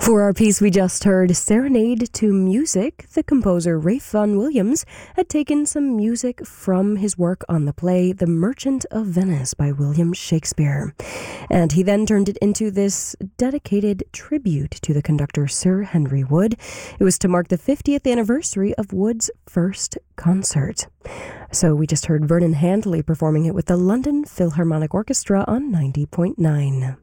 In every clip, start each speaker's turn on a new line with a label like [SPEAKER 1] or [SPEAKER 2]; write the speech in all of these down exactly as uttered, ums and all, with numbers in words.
[SPEAKER 1] For our piece, we just heard Serenade to Music. The composer Ralph Vaughan Williams had taken some music from his work on the play The Merchant of Venice by William Shakespeare. And he then turned it into this dedicated tribute to the conductor Sir Henry Wood. It was to mark the fiftieth anniversary of Wood's first concert. So we just heard Vernon Handley performing it with the London Philharmonic Orchestra on ninety point nine.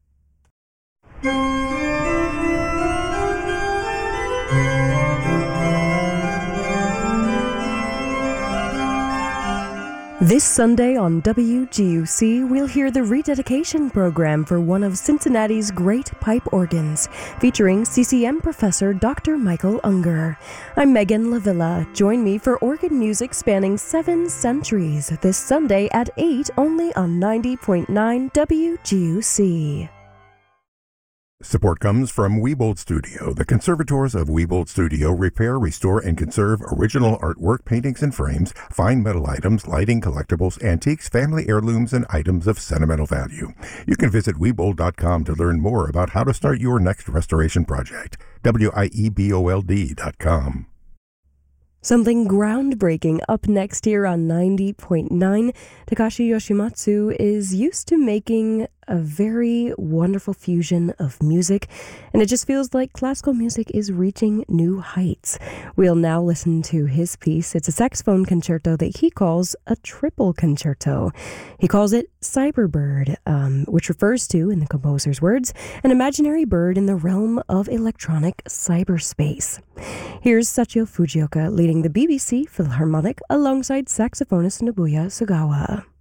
[SPEAKER 1] This Sunday on W G U C, we'll hear the rededication program for one of Cincinnati's great pipe organs, featuring C C M professor Doctor Michael Unger. I'm Megan Lavilla. Join me for organ music spanning seven centuries this Sunday at eight, only on ninety point nine W G U C.
[SPEAKER 2] Support comes from Wiebold Studio. The conservators of Wiebold Studio repair, restore, and conserve original artwork, paintings and frames, fine metal items, lighting, collectibles, antiques, family heirlooms, and items of sentimental value. You can visit Wiebold dot com to learn more about how to start your next restoration project. W I E B O L D dot com.
[SPEAKER 1] Something groundbreaking up next here on ninety point nine. Takashi Yoshimatsu is used to making a very wonderful fusion of music, and it just feels like classical music is reaching new heights. We'll now listen to his piece. It's a saxophone concerto that he calls a triple concerto. He calls it Cyberbird, um, which refers to, in the composer's words, an imaginary bird in the realm of electronic cyberspace. Here's Sachio Fujioka leading the B B C Philharmonic alongside saxophonist Nobuya Sugawa.